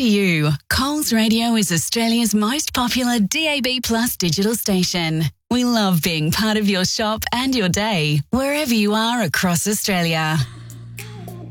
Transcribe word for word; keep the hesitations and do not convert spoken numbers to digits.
to you. Coles Radio is Australia's most popular D A B Plus digital station. We love being part of your shop and your day, wherever you are across Australia.